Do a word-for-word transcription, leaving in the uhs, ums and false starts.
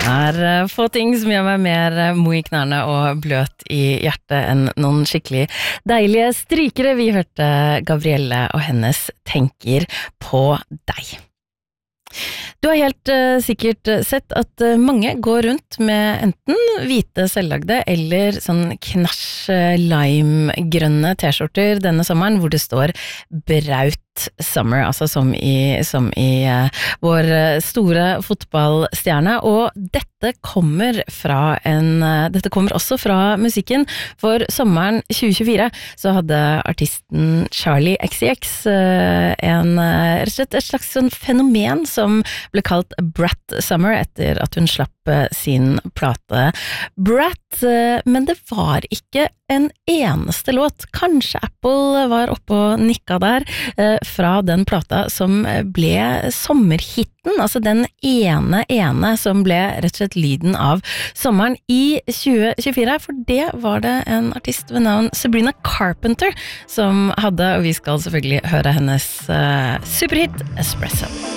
er eh, få ting som gjør meg mer eh, mo i knærne og bløt i hjertet enn noen skikkelig deilige strykere. Vi hørte Gabrielle og hennes Tenker på deg. Du har helt uh, sikkert sett at uh, mange går rundt med enten hvite selvlagde eller sånn knasj lime-grønne t-skjorter denne sommeren hvor det står Braut Summer, altså som i, som i uh, vår store fotballstjerne, og dette kommer fra en, uh, dette kommer også fra musikken, for sommeren tjue tjuefire så hadde artisten Charlie X C X uh, en, uh, rett og slett et slags sånn fenomen som ble kalt Brat Summer etter at hun slapp sin plate Brat, men det var ikke en eneste låt, kanskje Apple var oppe og nikka der, fra den plata som ble sommerhitten, altså den ene ene som ble rett og slett lyden av sommeren i tjue tjuefire, for det var det en artist ved navn Sabrina Carpenter som hadde, og vi skal selvfølgelig høre hennes uh, superhit Espresso.